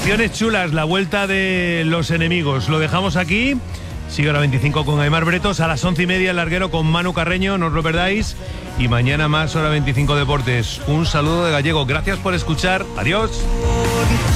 Canciones chulas, la vuelta de Los Enemigos. Lo dejamos aquí. Sigue hora 25 con Aimar Bretos. A las 11:30 el larguero con Manu Carreño, no os lo perdáis. Y mañana más hora 25 Deportes. Un saludo de Gallego. Gracias por escuchar. Adiós.